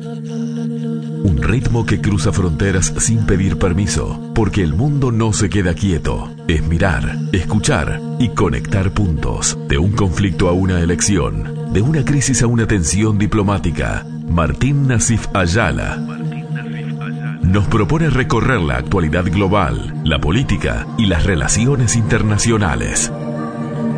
Un ritmo que cruza fronteras sin pedir permiso, porque el mundo no se queda quieto. Es mirar, escuchar y conectar puntos. De un conflicto a una elección, de una crisis a una tensión diplomática. Martín Nassif Ayala nos propone recorrer la actualidad global, la política y las relaciones internacionales.